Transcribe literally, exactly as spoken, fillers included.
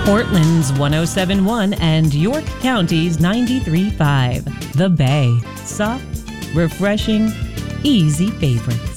Portland's one oh seven point one and York County's ninety-three point five. The Bay. Soft, refreshing, easy favorite.